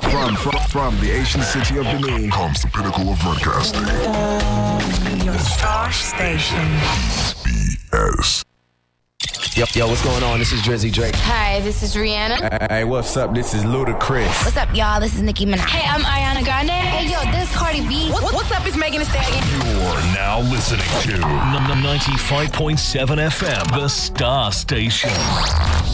From the ancient city of Benin comes the pinnacle of broadcasting. Your Star Station. BS. Yo, what's going on? This is Drizzy Drake. Hi, this is Rihanna. Hey, what's up? This is Ludacris. What's up, y'all? This is Nicki Minaj. Hey, I'm Ariana Grande. Hey, yo, this is Cardi B. What's up? It's Megan Thee Stallion. You're now listening to 95.7 FM, the Star Station.